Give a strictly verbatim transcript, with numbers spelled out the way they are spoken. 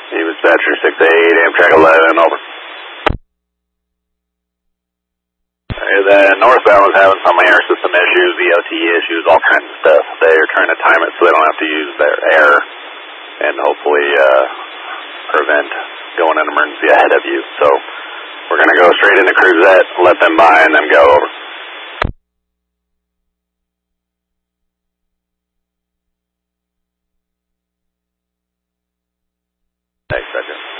He was Dispatcher six eight, Amtrak eleven, over. Hey, the northbound was having some air system issues, V O T issues, all kinds of stuff. They're trying to time it so they don't have to use their air and hopefully uh, prevent going an emergency ahead of you. So we're going to go straight into Cruzette, let them by, and then go over. Thanks, Second.